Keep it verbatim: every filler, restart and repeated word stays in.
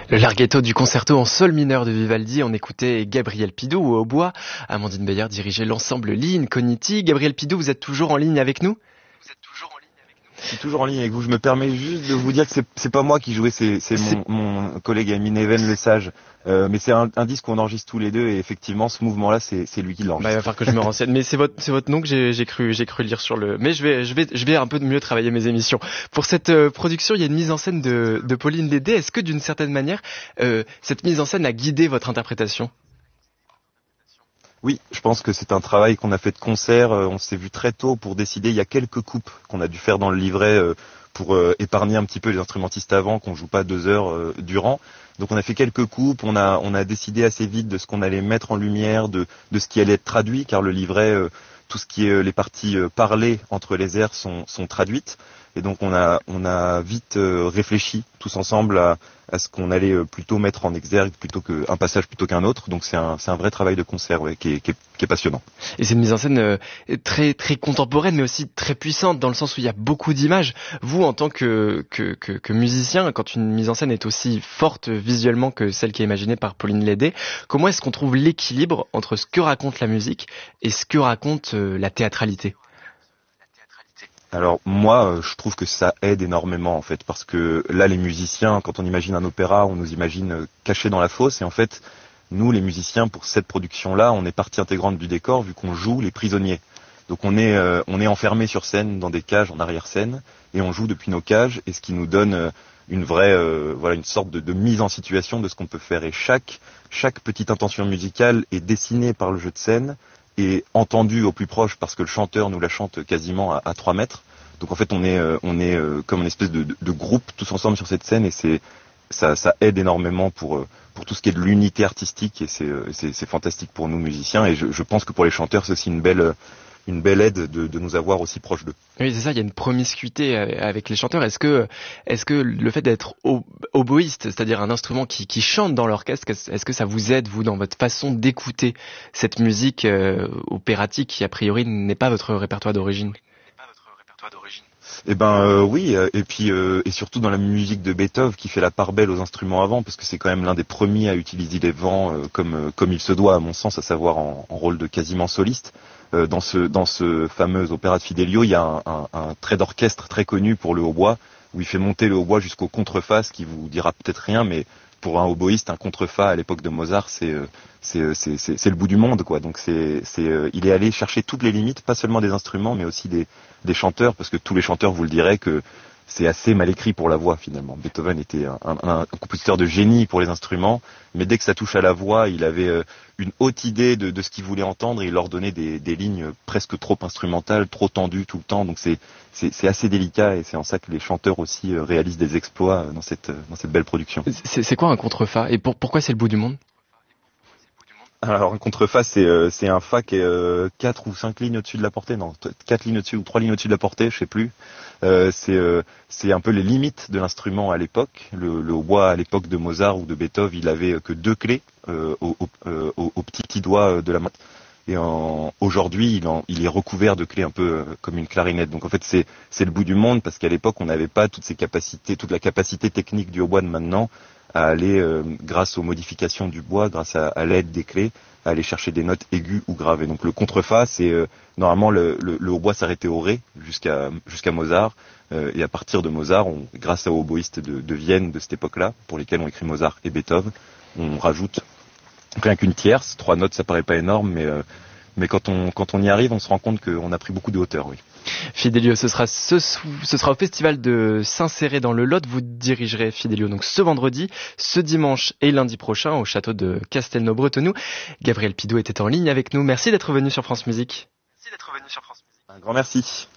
Le larghetto du concerto en sol mineur de Vivaldi, on écoutait Gabriel Pidou au hautbois. Amandine Beyer dirigeait l'ensemble Lee Incogniti. Gabriel Pidou, vous êtes toujours en ligne avec nous ? Je suis toujours en ligne avec vous. Je me permets juste de vous dire que c'est, c'est pas moi qui jouais, c'est, c'est, c'est... Mon, mon collègue Amine Even Le Sage. Euh, mais c'est un, un disque qu'on enregistre tous les deux et effectivement, ce mouvement-là, c'est, c'est lui qui l'enregistre. Bah, il va falloir que je me renseigne. Mais c'est votre, c'est votre nom que j'ai, j'ai cru, j'ai cru lire sur le. Mais je vais, je vais, je vais un peu mieux travailler mes émissions. Pour cette euh, production, il y a une mise en scène de, de Pauline Lédé. Est-ce que d'une certaine manière, euh, cette mise en scène a guidé votre interprétation ? Oui, je pense que c'est un travail qu'on a fait de concert. On s'est vu très tôt pour décider. Il y a quelques coupes qu'on a dû faire dans le livret pour épargner un petit peu les instrumentistes avant, qu'on joue pas deux heures durant. Donc on a fait quelques coupes. On a on a décidé assez vite de ce qu'on allait mettre en lumière, de de ce qui allait être traduit, car le livret, tout ce qui est les parties parlées entre les airs sont sont traduites. Et donc on a on a vite réfléchi tous ensemble à à ce qu'on allait plutôt mettre en exergue plutôt qu'un passage plutôt qu'un autre. Donc c'est un c'est un vrai travail de concert, ouais, qui est qui est, qui est passionnant. Et c'est une mise en scène euh, très très contemporaine, mais aussi très puissante dans le sens où il y a beaucoup d'images. Vous, en tant que que que, que musicien, quand une mise en scène est aussi forte visuellement que celle qui est imaginée par Pauline Lédé, comment est-ce qu'on trouve l'équilibre entre ce que raconte la musique et ce que raconte euh, la théâtralité ? Alors moi, je trouve que ça aide énormément en fait, parce que là, les musiciens, quand on imagine un opéra, on nous imagine cachés dans la fosse, et en fait, nous, les musiciens, pour cette production-là, on est partie intégrante du décor vu qu'on joue les prisonniers. Donc on est euh, on est enfermé sur scène dans des cages en arrière-scène, et on joue depuis nos cages, et ce qui nous donne une vraie euh, voilà une sorte de, de mise en situation de ce qu'on peut faire. Et chaque chaque petite intention musicale est dessinée par le jeu de scène et entendu au plus proche parce que le chanteur nous la chante quasiment à, à trois mètres. Donc en fait on est euh, on est euh, comme une espèce de, de, de groupe tous ensemble sur cette scène, et c'est ça, ça aide énormément pour euh, pour tout ce qui est de l'unité artistique, et c'est euh, c'est, c'est fantastique pour nous musiciens, et je, je pense que pour les chanteurs c'est aussi une belle une belle aide de, de nous avoir aussi proches d'eux. Oui, c'est ça, il y a une promiscuité avec les chanteurs. Est-ce que, est-ce que le fait d'être oboïste, c'est-à-dire un instrument qui, qui chante dans l'orchestre, est-ce que ça vous aide, vous, dans votre façon d'écouter cette musique euh, opératique qui, a priori, n'est pas votre répertoire d'origine ? Eh ben euh, oui, et puis euh, et surtout dans la musique de Beethoven qui fait la part belle aux instruments avant, parce que c'est quand même l'un des premiers à utiliser les vents euh, comme euh, comme il se doit à mon sens, à savoir en, en rôle de quasiment soliste. Euh, dans ce dans ce fameux opéra de Fidelio, il y a un, un, un trait d'orchestre très connu pour le hautbois, où il fait monter le hautbois jusqu'au contrefa, ce qui vous dira peut-être rien, mais pour un oboïste, un contrefa à l'époque de Mozart, c'est c'est c'est c'est, c'est le bout du monde, quoi. Donc c'est c'est euh, il est allé chercher toutes les limites, pas seulement des instruments, mais aussi des des chanteurs, parce que tous les chanteurs vous le diraient que c'est assez mal écrit pour la voix finalement. Beethoven était un, un, un compositeur de génie pour les instruments, mais dès que ça touche à la voix, il avait euh, une haute idée de, de ce qu'il voulait entendre, et il leur donnait des, des lignes presque trop instrumentales, trop tendues tout le temps. Donc c'est, c'est, c'est assez délicat, et c'est en ça que les chanteurs aussi euh, réalisent des exploits dans cette, dans cette belle production. C'est, c'est quoi un contrefa, et pour, pourquoi c'est le bout du monde ? Alors un contrefa, c'est euh, c'est un fa qui est euh, quatre ou cinq lignes au-dessus de la portée, non, quatre lignes au-dessus ou trois lignes au-dessus de la portée, je sais plus. Euh, c'est euh, c'est un peu les limites de l'instrument à l'époque. Le, le hautbois à l'époque de Mozart ou de Beethoven, il avait que deux clés euh, au, au, euh, au, au petit doigt de la main. Et en, aujourd'hui, il, en, il est recouvert de clés un peu euh, comme une clarinette. Donc en fait, c'est c'est le bout du monde, parce qu'à l'époque, on n'avait pas toutes ces capacités, toute la capacité technique du hautbois de maintenant, à aller, euh, grâce aux modifications du bois, grâce à, à l'aide des clés, à aller chercher des notes aiguës ou graves. Et donc le contrefa, c'est euh, normalement le, le, le hautbois s'arrêtait au ré jusqu'à jusqu'à Mozart, euh, et à partir de Mozart, on, grâce aux oboïstes de, de Vienne de cette époque-là, pour lesquels on écrit Mozart et Beethoven, on rajoute rien qu'une tierce. Trois notes, ça paraît pas énorme, mais euh, mais quand on quand on y arrive, on se rend compte qu'on a pris beaucoup de hauteur, oui. Fidelio, ce sera ce, ce sera au festival de Saint-Céré dans le Lot. Vous dirigerez Fidelio donc ce vendredi, ce dimanche et lundi prochain au château de Castelnau-Bretonneux. Gabriel Pidou était en ligne avec nous. Merci d'être venu sur France Musique. Merci d'être venu sur France Musique. Un grand merci.